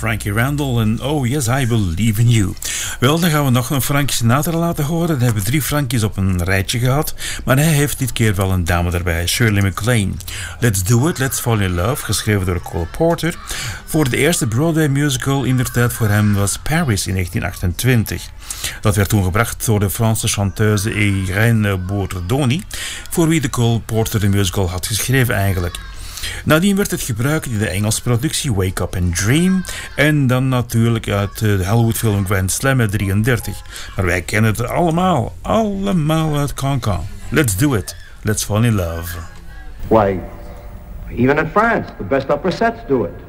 Frankie Randall en Oh Yes, I Believe in You. Wel, dan gaan we nog een Frank Sinatra laten horen. Dan hebben we 3 Frankies op een rijtje gehad, maar hij heeft dit keer wel een dame erbij, Shirley MacLaine. Let's Do It, Let's Fall in Love, geschreven door Cole Porter. Voor de eerste Broadway musical inderdaad voor hem was Paris in 1928. Dat werd toen gebracht door de Franse chanteuse Irène Bourdoni, voor wie de Cole Porter de musical had geschreven eigenlijk. Nadien werd het gebruikt in de Engelse productie Wake Up and Dream en dan natuurlijk uit de Hollywoodfilm Grand Slam uit 1933. Maar wij kennen het allemaal uit Cancan. Let's Do It, Let's Fall in Love. Why, even in France, the best opera sets do it.